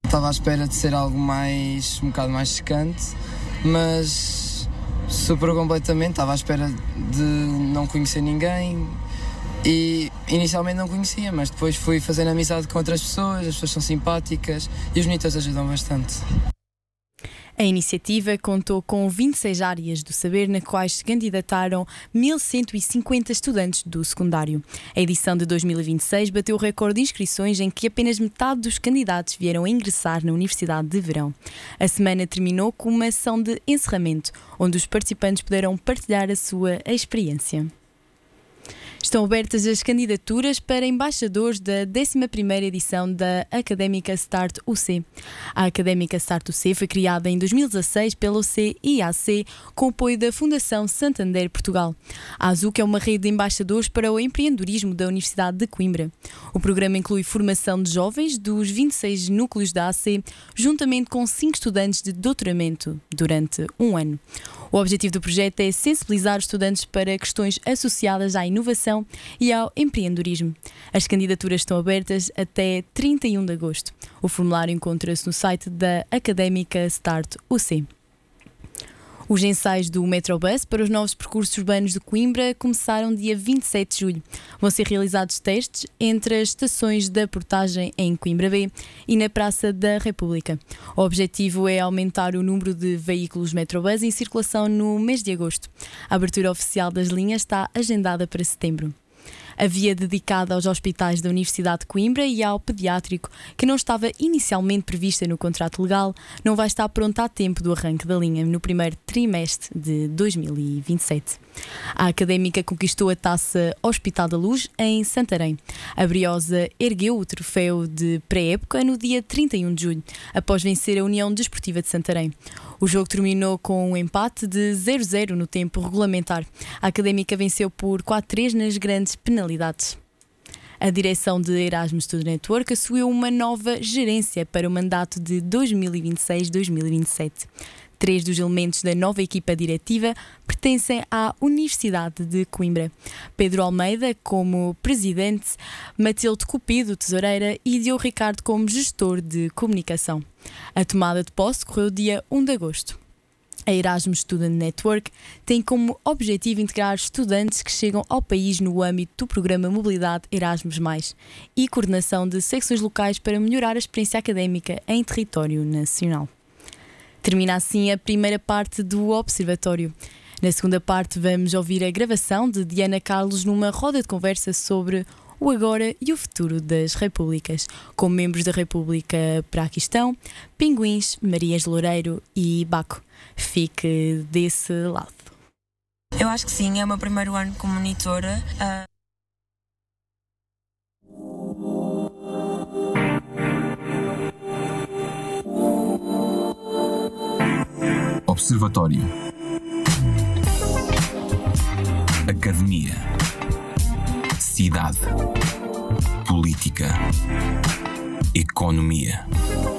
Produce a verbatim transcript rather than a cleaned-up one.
Estava à espera de ser algo mais, um bocado mais secante, mas superou completamente. Estava à espera de não conhecer ninguém e inicialmente não conhecia, mas depois fui fazendo amizade com outras pessoas, as pessoas são simpáticas e os monitores ajudam bastante. A iniciativa contou com vinte e seis áreas do saber, na quais se candidataram mil cento e cinquenta estudantes do secundário. A edição de dois mil e vinte e seis bateu o recorde de inscrições, em que apenas metade dos candidatos vieram a ingressar na Universidade de Verão. A semana terminou com uma ação de encerramento, onde os participantes puderam partilhar a sua experiência. Estão abertas as candidaturas para embaixadores da décima primeira edição da Académica Start U C. A Académica Start U C foi criada em dois mil e dezasseis pela U C I A C com o apoio da Fundação Santander Portugal. A ASUC é uma rede de embaixadores para o empreendedorismo da Universidade de Coimbra. O programa inclui formação de jovens dos vinte e seis núcleos da A C, juntamente com cinco estudantes de doutoramento durante um ano. O objetivo do projeto é sensibilizar os estudantes para questões associadas à inovação e ao empreendedorismo. As candidaturas estão abertas até trinta e um de agosto. O formulário encontra-se no site da Académica Start U C. Os ensaios do Metrobus para os novos percursos urbanos de Coimbra começaram dia vinte e sete de julho. Vão ser realizados testes entre as estações da Portagem em Coimbra B e na Praça da República. O objetivo é aumentar o número de veículos Metrobus em circulação no mês de agosto. A abertura oficial das linhas está agendada para setembro. A via dedicada aos hospitais da Universidade de Coimbra e ao pediátrico, que não estava inicialmente prevista no contrato legal, não vai estar pronta a tempo do arranque da linha no primeiro trimestre de dois mil e vinte e sete. A Académica conquistou a taça Hospital da Luz em Santarém. A Briosa ergueu o troféu de pré-época no dia trinta e um de julho, após vencer a União Desportiva de Santarém. O jogo terminou com um empate de zero a zero no tempo regulamentar. A Académica venceu por quatro a três nas grandes penalidades. A direção de Erasmus Student Network assumiu uma nova gerência para o mandato de dois mil e vinte e seis a dois mil e vinte e sete. Três dos elementos da nova equipa diretiva pertencem à Universidade de Coimbra. Pedro Almeida como presidente, Matilde Cupido, tesoureira, e Diogo Ricardo como gestor de comunicação. A tomada de posse correu dia um de agosto. A Erasmus Student Network tem como objetivo integrar estudantes que chegam ao país no âmbito do programa Mobilidade Erasmus mais, e coordenação de secções locais para melhorar a experiência académica em território nacional. Termina assim a primeira parte do Observatório. Na segunda parte vamos ouvir a gravação de Diana Carlos numa roda de conversa sobre o agora e o futuro das repúblicas, com membros da República Praquistão, Pinguins, Marias Loureiro e Baco. Fique desse lado. Eu acho que sim, é o meu primeiro ano como monitora. Uh... Observatório. Academia. Cidade. Política. Economia.